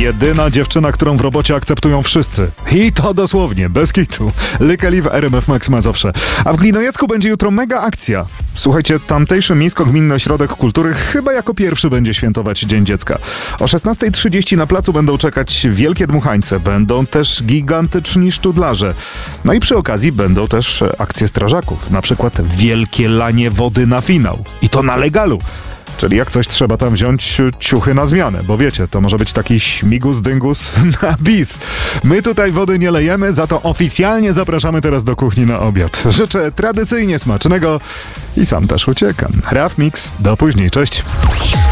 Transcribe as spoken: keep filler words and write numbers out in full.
Jedyna dziewczyna, którą w robocie akceptują wszyscy. I to dosłownie, bez kitu. Lykeli w R M F Max Mazowsze. A w Glinojecku będzie jutro mega akcja. Słuchajcie, tamtejszy Miejsko-Gminny Ośrodek Kultury chyba jako pierwszy będzie świętować Dzień Dziecka. O szesnasta trzydzieści na placu będą czekać wielkie dmuchańce, będą też gigantyczni szczudlarze. No i przy okazji będą też akcje strażaków, na przykład wielkie lanie wody na finał. I to na legalu. Czyli jak coś trzeba tam wziąć ciuchy na zmianę, bo wiecie, to może być taki śmigus dyngus na bis. My tutaj wody nie lejemy, za to oficjalnie zapraszamy teraz do kuchni na obiad. Życzę tradycyjnie smacznego i sam też uciekam. Raf Mix, do później, cześć.